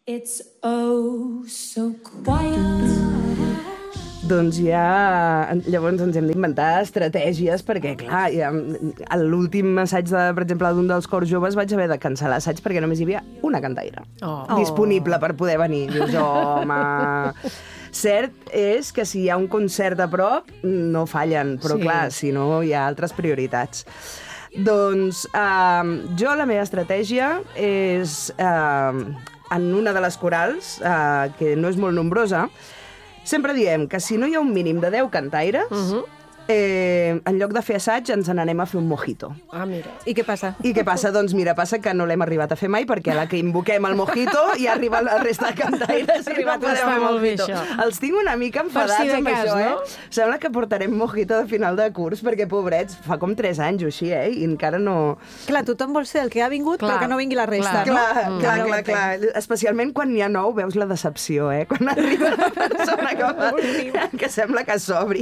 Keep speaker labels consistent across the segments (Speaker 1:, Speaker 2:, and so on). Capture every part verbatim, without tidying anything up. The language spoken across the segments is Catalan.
Speaker 1: It's oh so quiet.
Speaker 2: Doncs ja... Llavors ens hem d'inventar estratègies perquè, clar, ja, a l'últim assaig, de, per exemple, d'un dels cors joves vaig haver de cancel·lar l'assaig perquè només hi havia una cantaire
Speaker 3: Oh.
Speaker 2: disponible per poder venir. Dius, home... Cert és que si hi ha un concert a prop, no fallen, però
Speaker 3: Sí.
Speaker 2: clar, si no hi ha altres prioritats. Doncs eh, jo la meva estratègia és, eh, en una de les corals, eh, que no és molt nombrosa, sempre diem que si no hi ha un mínim de deu cantaires, uh-huh. eh, en lloc de fer assaig ens n'anem a fer un mojito.
Speaker 3: Ah, mira.
Speaker 4: I què passa?
Speaker 2: I què passa? Doncs mira, passa que no l'hem arribat a fer mai perquè a la que invoquem el mojito ja arriba la resta de cantaires i no podem
Speaker 3: Està
Speaker 2: fer
Speaker 3: molt bé,
Speaker 2: mojito.
Speaker 3: això.
Speaker 2: Els tinc una mica
Speaker 3: Per
Speaker 2: enfadats
Speaker 3: si de
Speaker 2: amb
Speaker 3: cas,
Speaker 2: això,
Speaker 3: no?
Speaker 2: eh? Sembla que portarem mojito de final de curs perquè, pobrets, fa com tres anys o així, eh? I encara no...
Speaker 4: Clar, tothom vol ser el que ha vingut,
Speaker 3: Clar,
Speaker 4: però que no vingui la resta,
Speaker 3: clar.
Speaker 4: no?
Speaker 2: Clar,
Speaker 3: Mm.
Speaker 2: clar,
Speaker 4: Ja ho
Speaker 2: clar,
Speaker 4: entenc.
Speaker 2: clar. Especialment quan n'hi ha nou, veus la decepció, eh? Quan arriba la persona que, va, que sembla que s'obri.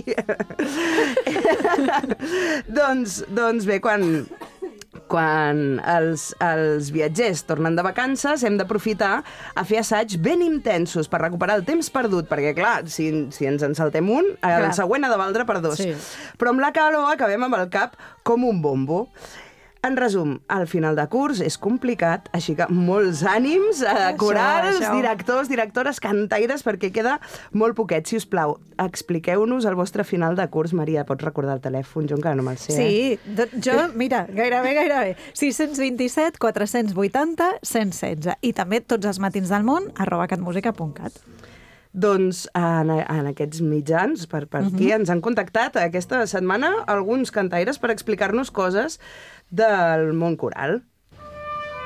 Speaker 2: doncs, doncs bé, quan, quan els, els viatgers tornen de vacances hem d'aprofitar a fer assaigs ben intensos per recuperar el temps perdut, perquè, clar, si, si ens en saltem un, el
Speaker 4: Clar.
Speaker 2: següent ha de valdre per dos.
Speaker 3: Sí.
Speaker 2: Però amb la calor acabem amb el cap com un bombo. En resum, al final de curs és complicat, així que molts ànims a corals,
Speaker 4: això.
Speaker 2: directors, directores, cantaires, perquè queda molt poquet. Si us plau, expliqueu-nos el vostre final de curs. Maria, pots recordar el telèfon? Jo encara no me'l sé. Eh?
Speaker 4: Sí, do- jo, mira, gairebé, gairebé. sis cents vint-i-set, quatre-cents vuitanta, cent setze. I també tots els matins del món, arroba catmusica punt cat.
Speaker 2: Doncs en, en aquests mitjans, per, per aquí, ens han contactat aquesta setmana alguns cantaires per explicar-nos coses del món coral.